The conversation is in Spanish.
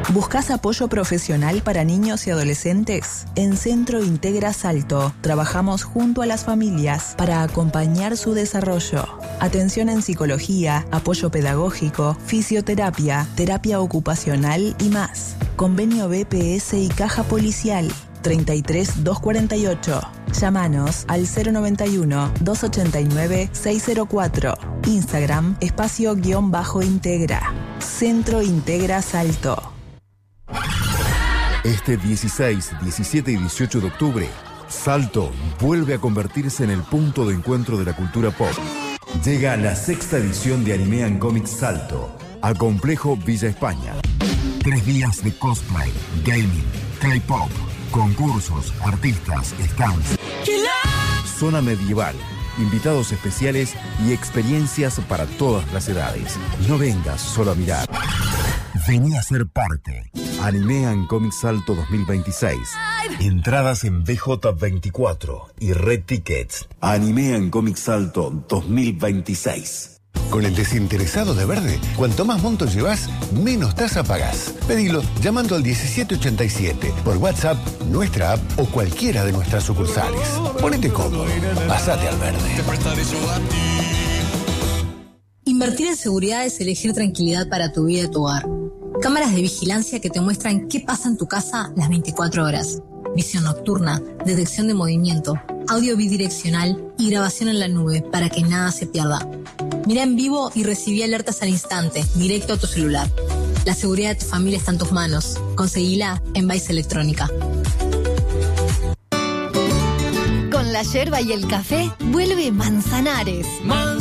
¿Buscás apoyo profesional para niños y adolescentes? En Centro Integra Salto trabajamos junto a las familias para acompañar su desarrollo. Atención en psicología, apoyo pedagógico, fisioterapia, terapia ocupacional y más. Convenio BPS y Caja Policial. 33 248. Llámanos al 091 289 604. Instagram espacio_integra. Centro Integra Salto. Este 16, 17 y 18 de octubre, Salto vuelve a convertirse en el punto de encuentro de la cultura pop. Llega la 6ª edición de Anime and Comics Salto al complejo Villa España. 3 días de cosplay, gaming, K-pop, concursos, artistas, stands, zona medieval, invitados especiales y experiencias para todas las edades. No vengas solo a mirar. Vení a ser parte. Anime and Comics Salto 2026. Entradas en BJ24 y Red Tickets. Anime and Comics Salto 2026. Con el desinteresado de Verde, cuanto más montos llevas, menos tasa pagás. Pedilo llamando al 1787, por WhatsApp, nuestra app o cualquiera de nuestras sucursales. Ponete cómodo, pasate al Verde. Invertir en seguridad es elegir tranquilidad para tu vida y tu hogar. Cámaras de vigilancia que te muestran qué pasa en tu casa las 24 horas. Visión nocturna, detección de movimiento, audio bidireccional y grabación en la nube para que nada se pierda. Mira en vivo y recibí alertas al instante, directo a tu celular. La seguridad de tu familia está en tus manos. Conseguila en Vice Electrónica. Con la yerba y el café, vuelve Manzanares.